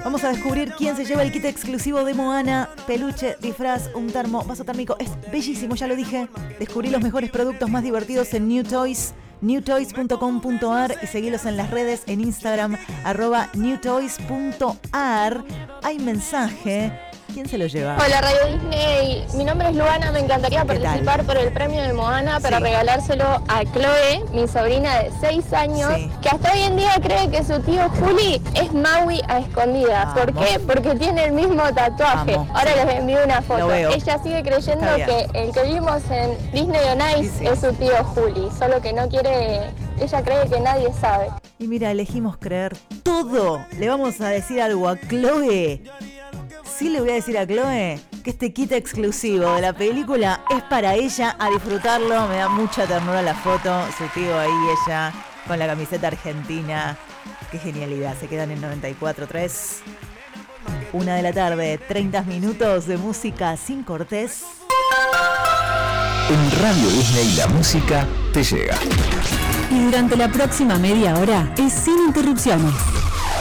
Vamos a descubrir quién se lleva el kit exclusivo de Moana. Peluche, disfraz, un termo, vaso térmico. Es bellísimo, ya lo dije. Descubrí los mejores productos más divertidos en New Toys. newtoys.com.ar y seguilos en las redes en Instagram @newtoys.ar. Hay mensaje. ¿Quién se lo lleva? Hola Radio Disney, mi nombre es Luana, me encantaría participar por el premio de Moana para regalárselo a Chloe, mi sobrina de 6 años, que hasta hoy en día cree que su tío Juli es Maui a escondidas. ¿Por qué? Porque tiene el mismo tatuaje. Ahora les envío una foto. Ella sigue creyendo que el que vimos en Disney on Ice es su tío Juli, solo que no quiere, ella cree que nadie sabe. Y mira, elegimos creer todo. Le vamos a decir algo a Chloe. Sí, le voy a decir a Chloe que este kit exclusivo de la película es para ella, a disfrutarlo. Me da mucha ternura la foto, su tío ahí, ella con la camiseta argentina. Qué genialidad, se quedan en 94.3. 1 de la tarde, 30 minutos de música sin cortes. En Radio Disney la música te llega. Y durante la próxima media hora es sin interrupciones.